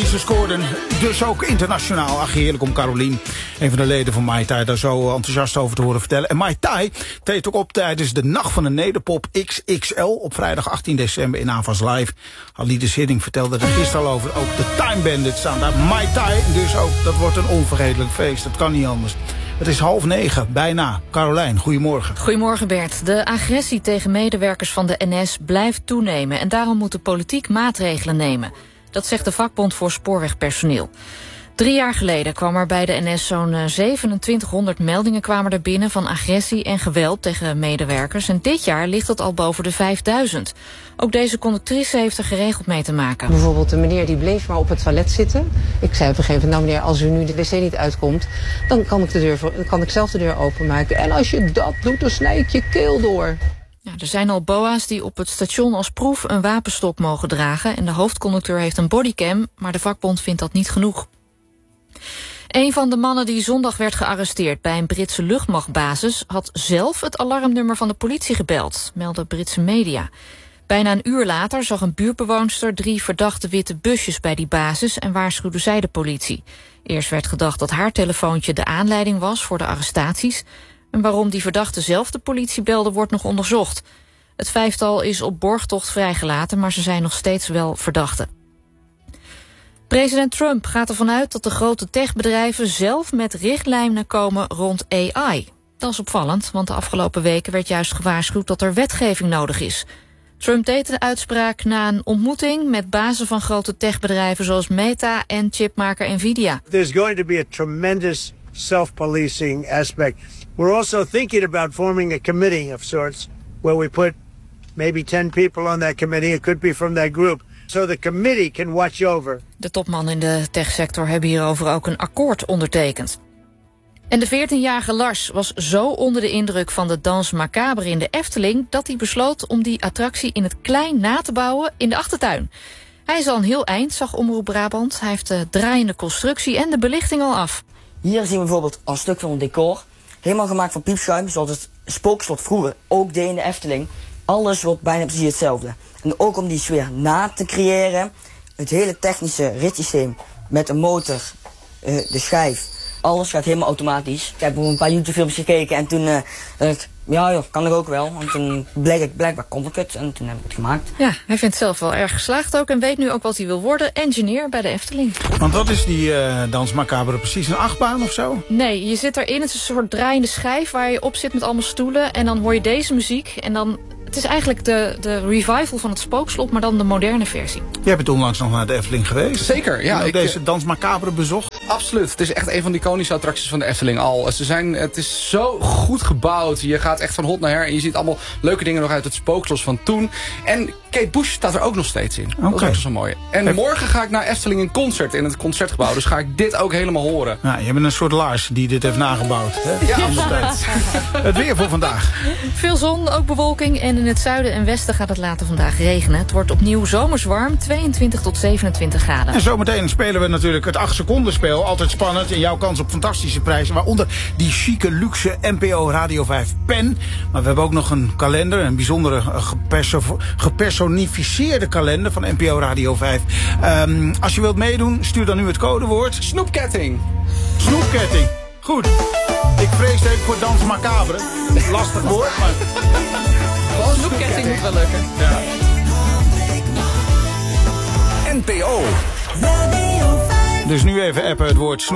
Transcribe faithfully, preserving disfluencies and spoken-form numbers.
ze scoorden dus ook internationaal. Ach, heerlijk om Carolien, een van de leden van Mai Tai, daar zo enthousiast over te horen vertellen. En Mai Tai treedt ook op tijdens de Nacht van de Nederpop X X L op vrijdag achttien december in Avas Live. Halide Sidding vertelde er gisteren al over. Ook de Time Bandits staan daar. Mai Tai, dus ook, dat wordt een onvergetelijk feest. Dat kan niet anders. Het is half negen, bijna. Carolijn, goedemorgen. Goedemorgen Bert. De agressie tegen medewerkers van de N S blijft toenemen en daarom moet de politiek maatregelen nemen. Dat zegt de vakbond voor spoorwegpersoneel. Drie jaar geleden kwam er bij de N S zo'n zevenentwintighonderd meldingen kwamen er binnen van agressie en geweld tegen medewerkers. En dit jaar ligt dat al boven de vijfduizend. Ook deze conductrice heeft er geregeld mee te maken. Bijvoorbeeld de meneer die bleef maar op het toilet zitten. Ik zei op een gegeven moment, nou meneer, als u nu de wc niet uitkomt, dan kan ik, de deur, dan kan ik zelf de deur openmaken. En als je dat doet, dan snij ik je keel door. Ja, er zijn al boa's die op het station als proef een wapenstok mogen dragen. En de hoofdconducteur heeft een bodycam, maar de vakbond vindt dat niet genoeg. Een van de mannen die zondag werd gearresteerd bij een Britse luchtmachtbasis had zelf het alarmnummer van de politie gebeld, melden Britse media. Bijna een uur later zag een buurtbewoonster drie verdachte witte busjes bij die basis en waarschuwde zij de politie. Eerst werd gedacht dat haar telefoontje de aanleiding was voor de arrestaties. En waarom die verdachte zelf de politie belde wordt nog onderzocht. Het vijftal is op borgtocht vrijgelaten, maar ze zijn nog steeds wel verdachten. President Trump gaat ervan uit dat de grote techbedrijven zelf met richtlijnen komen rond A I. Dat is opvallend, want de afgelopen weken werd juist gewaarschuwd dat er wetgeving nodig is. Trump deed de uitspraak na een ontmoeting met bazen van grote techbedrijven zoals Meta en chipmaker Nvidia. There's going to be a tremendous self-policing aspect. We're also thinking about forming a committee of sorts where we put maybe ten people on that committee. It could be from that group. So the committee can watch over. De topmannen in de techsector hebben hierover ook een akkoord ondertekend. En de veertienjarige Lars was zo onder de indruk van de Danse Macabre in de Efteling dat hij besloot om die attractie in het klein na te bouwen in de achtertuin. Hij is al een heel eind, zag Omroep Brabant. Hij heeft de draaiende constructie en de belichting al af. Hier zien we bijvoorbeeld een stuk van het decor. Helemaal gemaakt van piepschuim, zoals het spookslot vroeger ook deed in de Efteling. Alles wordt bijna precies hetzelfde. En ook om die sfeer na te creëren, het hele technische ritssysteem met een motor, uh, de schijf, alles gaat helemaal automatisch. Ik heb een paar YouTube-films gekeken en toen uh, dacht ik, ja joh, kan ik ook wel. Want toen bleek ik, blijkbaar kon ik het en toen heb ik het gemaakt. Ja, hij vindt het zelf wel erg geslaagd ook en weet nu ook wat hij wil worden. Engineer bij de Efteling. Want wat is die uh, Dans Macabre precies? Een achtbaan of zo? Nee, je zit erin. Het is een soort draaiende schijf waar je op zit met allemaal stoelen. En dan hoor je deze muziek en dan... Het is eigenlijk de, de revival van het Spookslot, maar dan de moderne versie. Jij bent onlangs nog naar de Efteling geweest. Zeker, ja. En ook ik, deze Dans Macabre bezocht. Absoluut. Het is echt een van de iconische attracties van de Efteling al. Ze zijn, het is zo goed gebouwd. Je gaat echt van hot naar her en je ziet allemaal leuke dingen nog uit het Spookslot van toen. En Kate Bush staat er ook nog steeds in. Okay. Dat is ook zo mooi. En Heb... morgen ga ik naar Efteling in concert in het Concertgebouw. Dus ga ik dit ook helemaal horen. Ja, je bent een soort Lars die dit heeft nagebouwd. Hè? Ja, absoluut. Het weer voor vandaag. Veel zon, ook bewolking. En in het zuiden en westen gaat het later vandaag regenen. Het wordt opnieuw zomers warm, tweeëntwintig tot zevenentwintig graden. En zometeen spelen we natuurlijk het acht seconden spel. Altijd spannend en jouw kans op fantastische prijzen. Waaronder die chique, luxe N P O Radio vijf pen. Maar we hebben ook nog een kalender. Een bijzondere geperso gepersonificeerde kalender van N P O Radio vijf. Um, als je wilt meedoen, stuur dan nu het codewoord. Snoepketting. Snoepketting. Goed. Ik vrees even voor Dans Macabre. Lastig woord, maar... Snoepketting moet wel lukken. Ja. N P O. Dus nu even appen het woord snoep.